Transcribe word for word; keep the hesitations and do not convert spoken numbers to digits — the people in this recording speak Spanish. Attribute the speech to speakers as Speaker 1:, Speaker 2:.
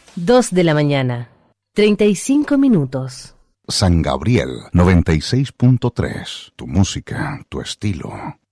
Speaker 1: Dos de la mañana, treinta y cinco minutos.
Speaker 2: San Gabriel noventa y seis punto tres. Tu música, tu estilo.